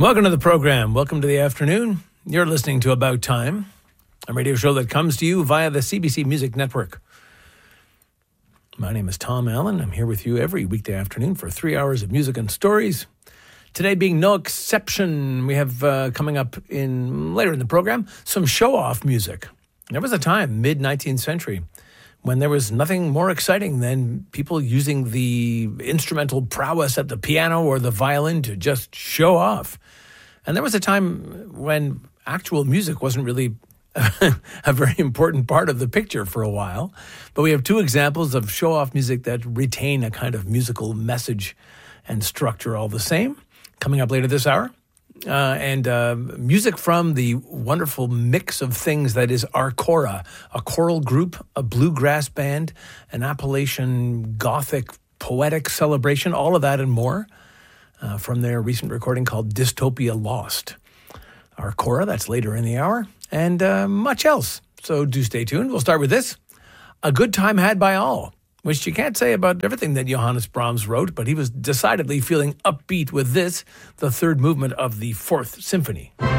Welcome to the program. Welcome to the afternoon. You're listening to About Time, a radio show that comes to you via the CBC Music Network. My name is Tom Allen. I'm here with you every weekday afternoon for 3 hours of music and stories. Today being no exception, we have coming up later in the program some show-off music. There was a time, mid-19th century, when there was nothing more exciting than people using the instrumental prowess at the piano or the violin to just show off. And there was a time when actual music wasn't really a very important part of the picture for a while. But we have two examples of show-off music that retain a kind of musical message and structure all the same, coming up later this hour. And music from the wonderful mix of things that is Arcora, a choral group, a bluegrass band, an Appalachian Gothic poetic celebration, all of that and more from their recent recording called Dystopia Lost. Arcora, that's later in the hour, and much else. So do stay tuned. We'll start with this, A Good Time Had by All, which you can't say about everything that Johannes Brahms wrote, but he was decidedly feeling upbeat with this, the third movement of the Fourth Symphony.